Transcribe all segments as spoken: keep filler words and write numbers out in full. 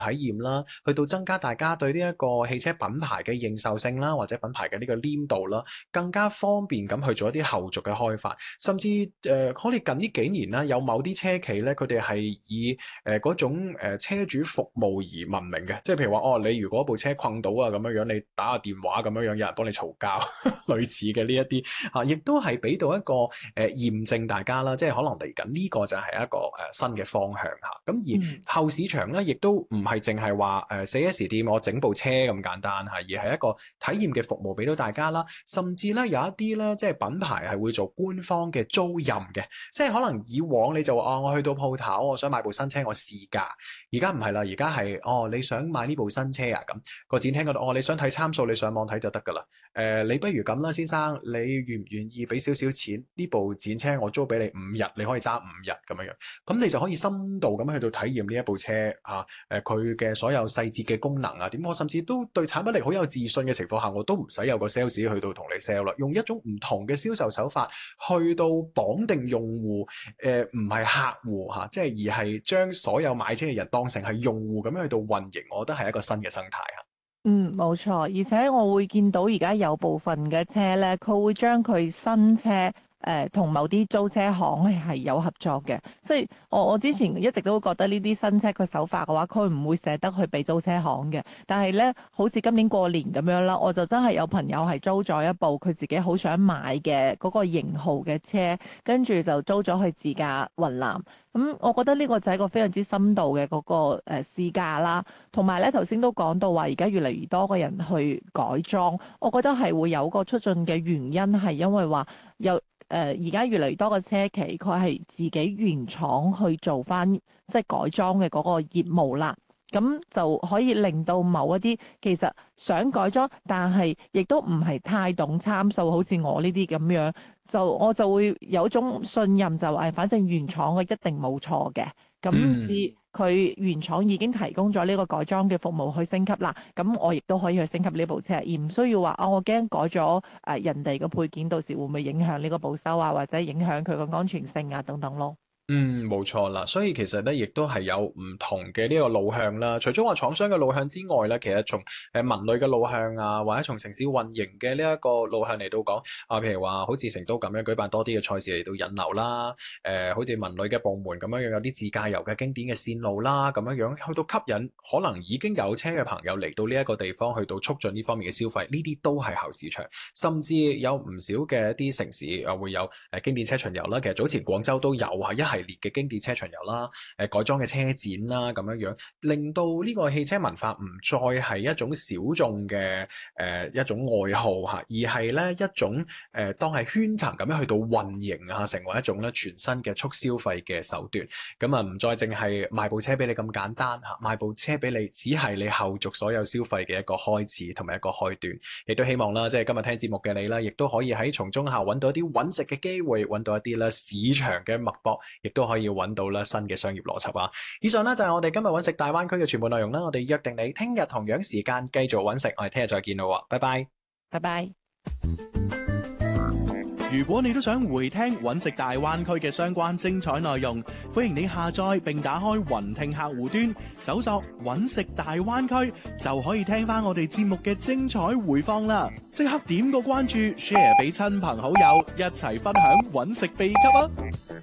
體驗啦，去到增加大家對呢一個汽車品牌嘅認受性啦，或者品牌嘅呢個黏度啦，更加方便咁去做一啲後續嘅開發，甚至誒，可能近呢幾年啦，有某啲車企咧，佢哋係以誒嗰種誒車主服務而聞名嘅，即係譬如話哦，你如果部車困到啊咁樣樣，你打個電話咁樣樣，有人幫你嘈交，類似嘅呢一啲嚇，亦都係俾到一個誒驗證大家啦，即係可能嚟緊呢個就係一個誒新嘅方向嚇。咁而後市場咧，亦都唔係淨係話誒四 S 店我整部車咁簡單嚇，而係一個體驗嘅服務俾到大家啦。甚至咧有一啲咧，即係品牌係會做官方嘅租賃嘅，即係可能以往你就話哦，我去到鋪頭，我想買部新車，我試駕。而家唔係啦，而家係哦，你想買呢部新車啊？咁個展廳嗰度哦，你想睇參數，你上網睇就得㗎啦。誒、呃，你不如咁啦，先生，你願唔願意俾少少錢？呢部展車我租俾你五日，你可以揸五日咁樣樣。咁你就可以深度咁去到體驗呢一部車啊，誒佢嘅所有細節嘅功能啊，點我甚至都對產品力好有自信嘅情況下，我都唔使有個 sales 去到同你 sell 啦，用一種唔同嘅銷售手法去到綁定用戶，誒唔係客戶嚇、啊，即係而係將所有買車嘅人當成係用戶咁樣去到運營，我覺得係一個新嘅生態嚇。 嗯，冇錯，而且我會見到而家有部分嘅車咧，佢會將佢新車誒同某啲租車行係係有合作嘅，所以我我之前一直都覺得呢啲新車佢手法嘅話，佢唔會捨得去俾租車行嘅。但係咧，好似今年過年咁樣啦，我就真係有朋友係租咗一部佢自己好想買嘅嗰個型號嘅車，跟住就租咗去自駕雲南。咁、嗯、我覺得呢個就係一個非常之深度嘅嗰、那個誒、呃、試駕啦，同埋咧頭先都講到話，而家越嚟越多嘅人去改裝，我覺得係會有個促進嘅原因係因為話有誒而家越嚟越多嘅車企佢係自己原廠去做翻即係改裝嘅嗰個業務啦。咁就可以令到某一啲其實想改裝，但係亦都唔係太懂參數，好似我呢啲咁樣，就我就會有一種信任，就係反正原廠嘅一定冇錯嘅。咁至佢原廠已經提供咗呢個改裝嘅服務去升級啦，咁我亦都可以去升級呢部車，而唔需要話啊、哦，我驚改咗誒人哋嘅配件，到時會唔會影響呢個保修啊，或者影響佢個安全性啊等等咯。 嗯，冇錯啦，所以其實咧，亦都係有唔同嘅呢個路向啦。除咗話廠商嘅路向之外咧，其實從誒文旅嘅路向啊，或者從城市運營嘅呢一個路向嚟到講啊，譬如話好似成都咁樣舉辦多啲嘅賽事嚟到引流啦，誒、呃，好似文旅嘅部門咁樣樣有啲自駕遊嘅經典嘅線路啦，咁樣樣去到吸引可能已經有車嘅朋友嚟到呢一個地方，去到促進呢方面嘅消費，呢啲都係後市場。甚至有唔少嘅一啲城市啊，會有誒經典車巡遊啦。其實早前廣州都有啊，一系列嘅經典車巡遊啦，誒改裝嘅車展啦，咁樣樣令到呢個汽車文化唔再係一種小眾嘅誒、呃、一種愛好嚇，而係咧一種誒、呃、當係圈層咁樣去到運營啊，成為一種咧全新嘅促消費嘅手段。咁啊，唔再淨係賣部車俾你咁簡單嚇，賣部車俾你只係你後續所有消費嘅一個開始同埋一個開端。亦都希望啦，即係今日聽節目嘅你啦，亦都可以喺從中下揾到一啲揾食嘅機會，揾到一啲咧市場嘅脈搏，亦都可以揾到咧新嘅商業邏輯啊！以上呢，就係我哋今日揾食大灣區嘅全部內容啦，我哋約定你聽日同樣時間繼續揾食，我哋聽日再見咯，拜拜， 拜拜。 如果你都想回聽揾食大灣區嘅相關精彩內容，歡迎你下載並打開雲聽客戶端，搜索揾食大灣區，就可以聽翻我哋節目嘅精彩回放啦！即刻點個關注 ，share 俾親朋好友，一齊分享揾食秘笈啊！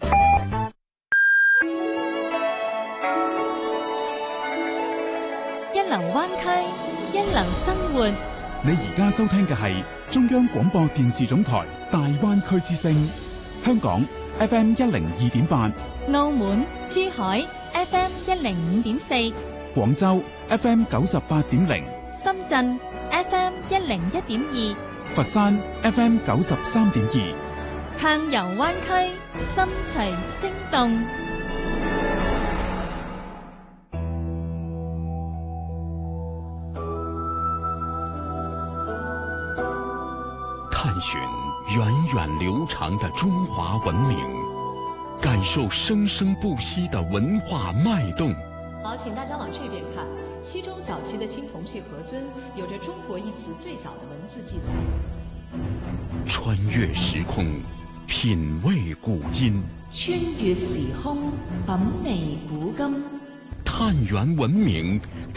一流灣區，一流生活。 你而家收聽嘅係中央廣播電視總台大灣區之聲，香港 F M 一零二點八， 澳門、珠海 F M 一零五點四， 廣州 F M 九十八點零， 深圳 F M 一零一點二， 佛山 F M 九十三點二， 暢遊灣區，心隨聲動。 探尋源遠流長的中華文明，感受生生不息的文化脈動。 好，請大家往這邊看，西周早期的青銅器盒尊有着中國一詞最早的文字記載。 穿越時空，品味古今。 穿越時空，品味古今。 汉源文明